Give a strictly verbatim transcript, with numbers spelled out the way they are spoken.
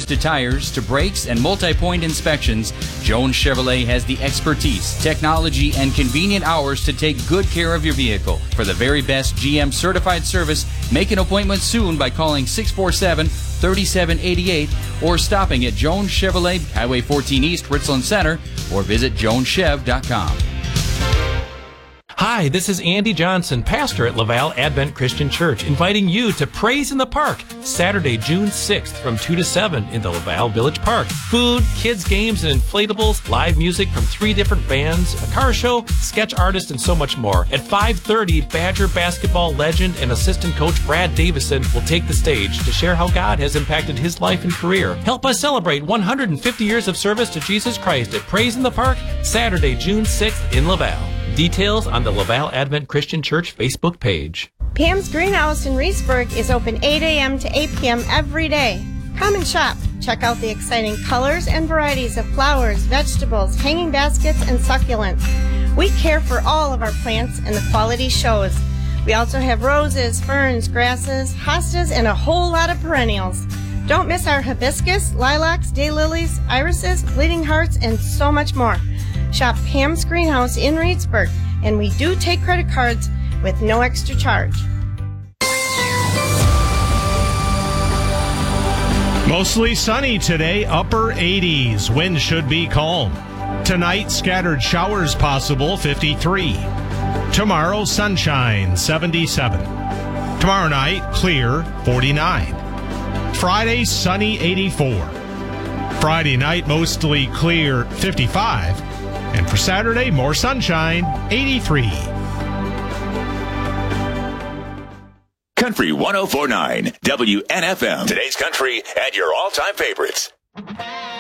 to tires to brakes and multi-point inspections, Jones Chevrolet has the expertise, technology, and convenient hours to take good care of your vehicle. For the very best G M certified service, make an appointment soon by calling six four seven, three seven eight eight or stopping at Jones Chevrolet, Highway fourteen East, Richland Center, or visit jones chev dot com. Hi, this is Andy Johnson, pastor at Laval Advent Christian Church, inviting you to Praise in the Park, Saturday, June sixth from two to seven in the Laval Village Park. Food, kids' games and inflatables, live music from three different bands, a car show, sketch artist, and so much more. At five thirty, Badger basketball legend and assistant coach Brad Davison will take the stage to share how God has impacted his life and career. Help us celebrate one hundred fifty years of service to Jesus Christ at Praise in the Park, Saturday, June sixth in Laval. Details on the Laval Advent Christian Church Facebook page. Pam's Greenhouse in Reedsburg is open eight a.m. to eight p.m. every day. Come and shop. Check out the exciting colors and varieties of flowers, vegetables, hanging baskets, and succulents. We care for all of our plants, and the quality shows. We also have roses, ferns, grasses, hostas, and a whole lot of perennials. Don't miss our hibiscus, lilacs, daylilies, irises, bleeding hearts, and so much more. Shop Pam's Greenhouse in Reedsburg, and we do take credit cards with no extra charge. Mostly sunny today, upper eighties. Wind should be calm. Tonight, scattered showers possible, fifty-three. Tomorrow, sunshine, seventy-seven. Tomorrow night, clear, forty-nine. Friday, sunny, eighty-four. Friday night, mostly clear, fifty-five. And for Saturday, more sunshine, eighty-three. Country one oh four point nine, W N F M. Today's country and your all-time favorites.